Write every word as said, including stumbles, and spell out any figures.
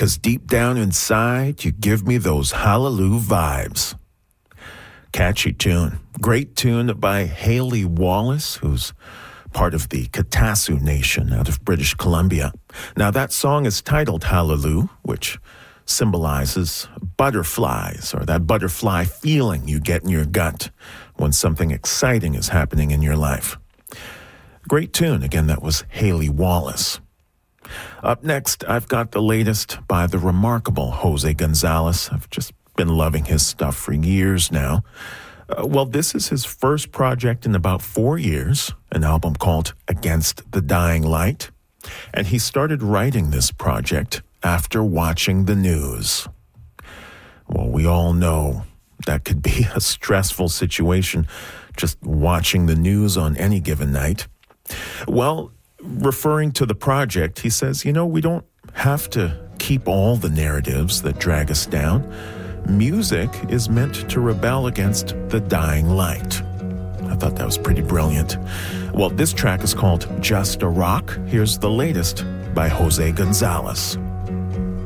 'cause deep down inside, you give me those hallelujah vibes. Catchy tune. Great tune by Haley Wallace, who's part of the Katasu Nation out of British Columbia. Now, that song is titled Hallelujah, which symbolizes butterflies, or that butterfly feeling you get in your gut when something exciting is happening in your life. Great tune. Again, that was Haley Wallace. Up next, I've got the latest by the remarkable Jose Gonzalez. I've just been loving his stuff for years now. Uh, well, this is his first project in about four years, an album called Against the Dying Light. And he started writing this project after watching the news. Well, we all know that could be a stressful situation, just watching the news on any given night. Well, referring to the project, he says, you know, we don't have to keep all the narratives that drag us down. Music is meant to rebel against the dying light. I thought that was pretty brilliant. Well, this track is called Just a Rock. Here's the latest by Jose Gonzalez.